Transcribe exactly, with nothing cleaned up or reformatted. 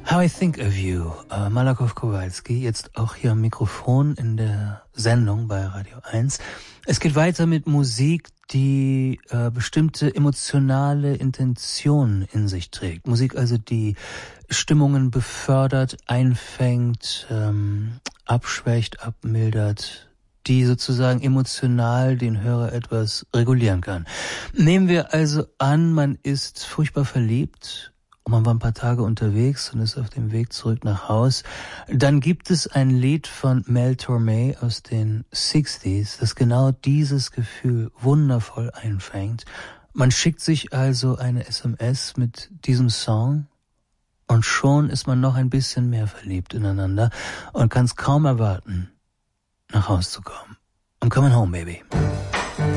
How I Think of You, uh, Malakoff Kowalski, jetzt auch hier am Mikrofon in der Sendung bei Radio eins. Es geht weiter mit Musik, die äh, bestimmte emotionale Intentionen in sich trägt. Musik also, die Stimmungen befördert, einfängt, ähm, abschwächt, abmildert, die sozusagen emotional den Hörer etwas regulieren kann. Nehmen wir also an, man ist furchtbar verliebt und man war ein paar Tage unterwegs und ist auf dem Weg zurück nach Haus. Dann gibt es ein Lied von Mel Torme aus den sechziger, das genau dieses Gefühl wundervoll einfängt. Man schickt sich also eine S M S mit diesem Song und schon ist man noch ein bisschen mehr verliebt ineinander und kann es kaum erwarten, nach Hause zu kommen. I'm coming home, baby.